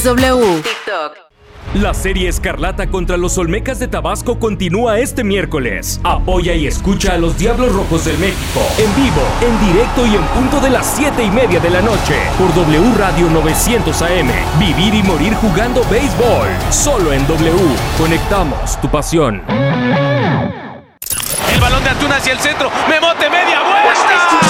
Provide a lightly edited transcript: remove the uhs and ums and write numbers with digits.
W. TikTok. La serie Escarlata contra los Olmecas de Tabasco continúa este miércoles. Apoya y escucha a los Diablos Rojos del México en vivo, en directo y en punto de las 7:30 de la noche por W Radio 900 AM. Vivir y morir jugando béisbol. Solo en W. Conectamos tu pasión. El balón de Antuna hacia el centro. Memote, media vuelta.